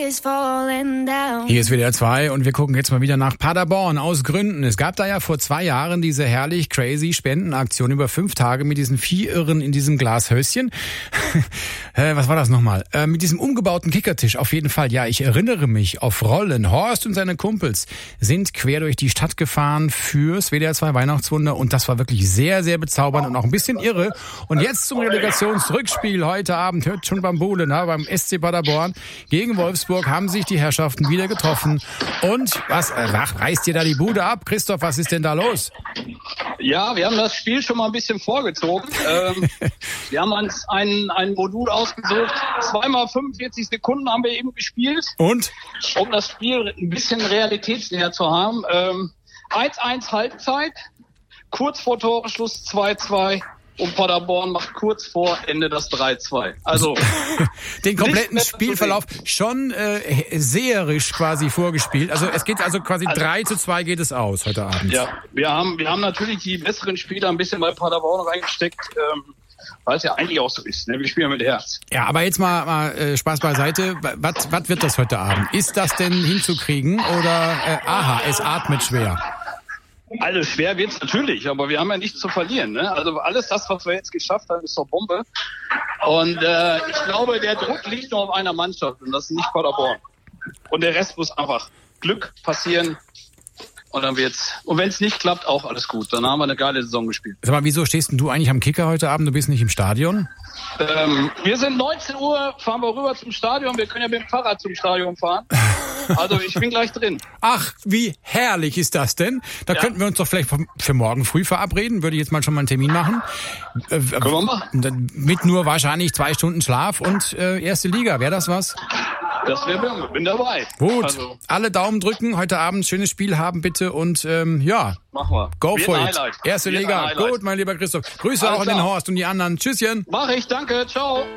is falling down. Hier ist WDR 2 und wir gucken jetzt mal wieder nach Paderborn aus Gründen. Es gab da ja vor 2 Jahren diese herrlich crazy Spendenaktion über 5 Tage mit diesen Vierirren in diesem Glashöschen. Was war das nochmal? Mit diesem umgebauten Kickertisch auf jeden Fall. Ja, ich erinnere mich auf Rollen. Horst und seine Kumpels sind quer durch die Stadt gefahren fürs WDR 2 Weihnachtswunder und das war wirklich sehr, sehr bezaubernd und auch ein bisschen irre. Und jetzt zum Relegationsrückspiel heute Abend, hört schon beim Bowle, beim SC Paderborn gegen Wolfsburg haben sich die Herrschaften wieder getroffen. Und was reißt ihr da die Bude ab? Christoph, was ist denn da los? Ja, wir haben das Spiel schon mal ein bisschen vorgezogen. Wir haben uns ein Modul ausgesucht. 2x45 Sekunden haben wir eben gespielt. Und? Um das Spiel ein bisschen realitätsnäher zu haben. 1-1 Halbzeit, kurz vor Toreschluss 2-2 und Paderborn macht kurz vor Ende das 3-2. Also den kompletten Spielverlauf schon seherisch quasi vorgespielt. Also es geht also quasi 3-2 geht es aus heute Abend. Ja, wir haben natürlich die besseren Spieler ein bisschen bei Paderborn reingesteckt, weil es ja eigentlich auch so ist. Ne? Wir spielen mit Herz. Ja, aber jetzt mal Spaß beiseite. Was wird das heute Abend? Ist das denn hinzukriegen oder es atmet schwer? Also schwer wird's natürlich, aber wir haben ja nichts zu verlieren. Ne? Also alles das, was wir jetzt geschafft haben, ist doch Bombe. Und ich glaube, der Druck liegt nur auf einer Mannschaft und das ist nicht Paderborn. Und der Rest muss einfach Glück passieren. Und dann wird's. Und wenn es nicht klappt, auch alles gut. Dann haben wir eine geile Saison gespielt. Sag mal, wieso stehst denn du eigentlich am Kicker heute Abend? Du bist nicht im Stadion? Wir sind 19 Uhr, fahren wir rüber zum Stadion. Wir können ja mit dem Fahrrad zum Stadion fahren. Also ich bin gleich drin. Ach, wie herrlich ist das denn? Da könnten wir uns doch vielleicht für morgen früh verabreden. Würde ich jetzt mal schon mal einen Termin machen. Können wir machen. Mit nur wahrscheinlich 2 Stunden Schlaf und erste Liga. Wäre das was? Das wäre, bin dabei. Gut, also, alle Daumen drücken. Heute Abend schönes Spiel haben bitte und machen wir. Go for it. Highlight. Erste Liga. Gut, mein lieber Christoph. Grüße alles auch an den Horst und die anderen. Tschüsschen. Mach ich, danke. Ciao.